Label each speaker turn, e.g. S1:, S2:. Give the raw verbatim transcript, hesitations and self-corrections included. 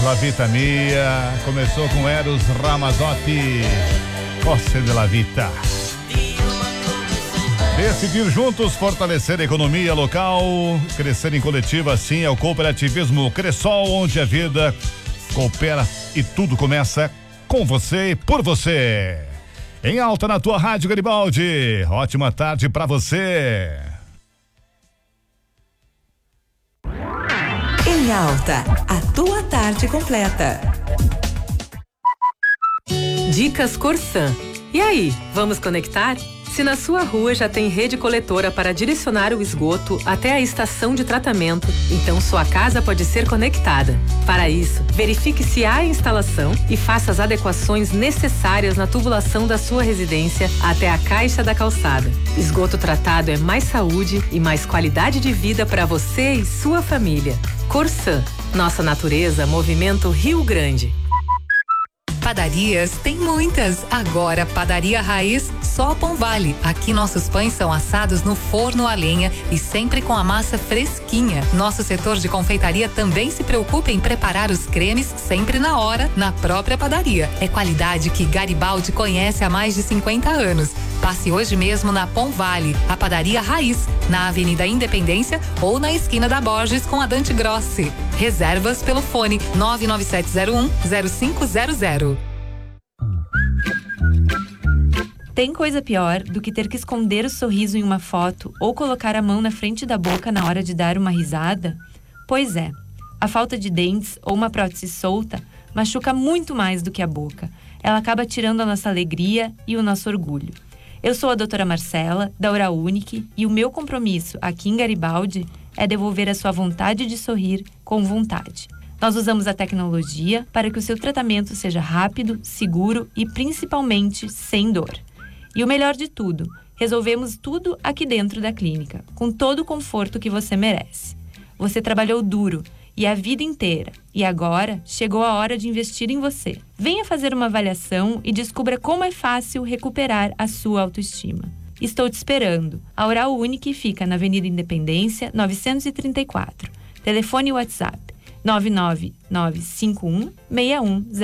S1: La Vita Mia, começou com Eros Ramazzotti, Força de la Vita. Decidir juntos, fortalecer a economia local, crescer em coletiva, assim é o cooperativismo Cressol, onde a vida coopera e tudo começa com você e por você. Em alta na tua Rádio Garibaldi, ótima tarde pra você.
S2: Em alta, a tua tarde completa.
S3: Dicas Corsan. E aí, vamos conectar? Se na sua rua já tem rede coletora para direcionar o esgoto até a estação de tratamento, então sua casa pode ser conectada. Para isso, verifique se há instalação e faça as adequações necessárias na tubulação da sua residência até a caixa da calçada. Esgoto tratado é mais saúde e mais qualidade de vida para você e sua família. Corsan, nossa natureza, movimento Rio Grande.
S4: Padarias tem muitas. Agora, Padaria Raiz, só Pão Vale. Aqui nossos pães são assados no forno a lenha e sempre com a massa fresquinha. Nosso setor de confeitaria também se preocupa em preparar os cremes sempre na hora, na própria padaria. É qualidade que Garibaldi conhece há mais de cinquenta anos. Passe hoje mesmo na Pão Vale, a Padaria Raiz, na Avenida Independência ou na esquina da Borges com a Dante Grossi. Reservas pelo fone nove nove sete zero um zero cinco zero zero.
S5: Tem coisa pior do que ter que esconder o sorriso em uma foto ou colocar a mão na frente da boca na hora de dar uma risada? Pois é, a falta de dentes ou uma prótese solta machuca muito mais do que a boca. Ela acaba tirando a nossa alegria e o nosso orgulho. Eu sou a doutora Marcela, da Oral Unique, e o meu compromisso aqui em Garibaldi é devolver a sua vontade de sorrir com vontade. Nós usamos a tecnologia para que o seu tratamento seja rápido, seguro e principalmente sem dor. E o melhor de tudo, resolvemos tudo aqui dentro da clínica, com todo o conforto que você merece. Você trabalhou duro e a vida inteira, e agora chegou a hora de investir em você. Venha fazer uma avaliação e descubra como é fácil recuperar a sua autoestima. Estou te esperando. A Oral Unique fica na Avenida Independência, novecentos e trinta e quatro. Telefone e WhatsApp nove nove nove cinco um seis um zero.